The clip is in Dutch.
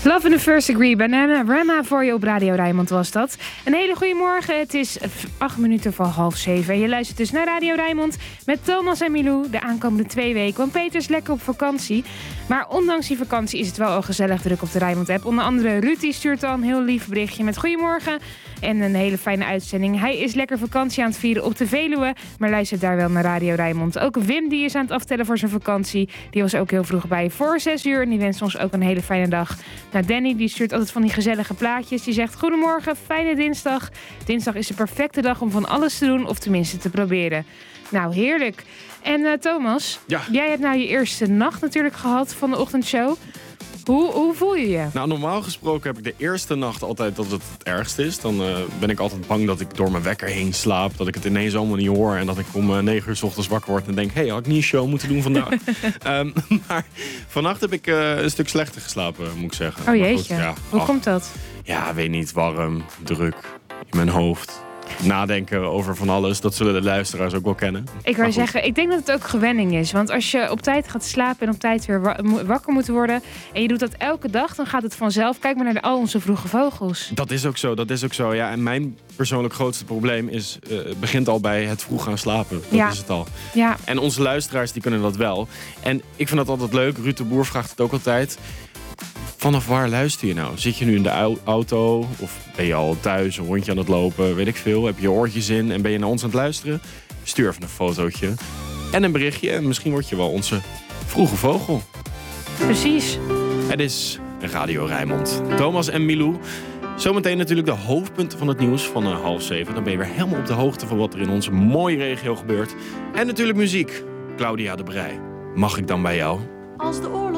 Love in the First Degree, Bananarama voor je op Radio Rijnmond was dat. Een hele goede morgen, het is 8 minuten voor 6:30. En je luistert dus naar Radio Rijnmond met Thomas en Milou de aankomende 2 weken. Want Peter is lekker op vakantie. Maar ondanks die vakantie is het wel al gezellig druk op de Rijnmond-app. Onder andere Ruud stuurt al een heel lief berichtje met goedemorgen. En een hele fijne uitzending. Hij is lekker vakantie aan het vieren op de Veluwe, maar luistert daar wel naar Radio Rijnmond. Ook Wim die is aan het aftellen voor zijn vakantie. Die was ook heel vroeg bij voor 6 uur. En die wenst ons ook een hele fijne dag. Nou, Danny die stuurt altijd van die gezellige plaatjes. Die zegt goedemorgen, fijne dinsdag. Dinsdag is de perfecte dag om van alles te doen, of tenminste te proberen. Nou, heerlijk. En Thomas, jij hebt nou je eerste nacht natuurlijk gehad van de ochtendshow. Hoe voel je je? Nou, normaal gesproken heb ik de eerste nacht altijd dat het ergste is. Dan ben ik altijd bang dat ik door mijn wekker heen slaap. Dat ik het ineens allemaal niet hoor. En dat ik om 9 uur 's ochtends wakker word en denk... Hé, had ik niet een show moeten doen vandaag? Maar vannacht heb ik een stuk slechter geslapen, moet ik zeggen. Oh jeetje, ja, hoe komt dat? Ja, weet niet, warm, druk in mijn hoofd. Nadenken over van alles, dat zullen de luisteraars ook wel kennen. Ik wou zeggen, ik denk dat het ook gewenning is. Want als je op tijd gaat slapen en op tijd weer wakker moet worden... en je doet dat elke dag, dan gaat het vanzelf. Kijk maar naar al onze vroege vogels. Dat is ook zo. Ja, en mijn persoonlijk grootste probleem is... begint al bij het vroeg gaan slapen. Dat is het al. Ja. En onze luisteraars die kunnen dat wel. En ik vind dat altijd leuk. Ruud de Boer vraagt het ook altijd... Vanaf waar luister je nou? Zit je nu in de auto? Of ben je al thuis, een rondje aan het lopen? Weet ik veel. Heb je oortjes in en ben je naar ons aan het luisteren? Stuur even een fotootje en een berichtje. En misschien word je wel onze vroege vogel. Precies. Het is Radio Rijnmond. Thomas en Milou. Zometeen natuurlijk de hoofdpunten van het nieuws van 6:30. Dan ben je weer helemaal op de hoogte van wat er in onze mooie regio gebeurt. En natuurlijk muziek. Claudia de Brij. Mag ik dan bij jou? Als de oorlog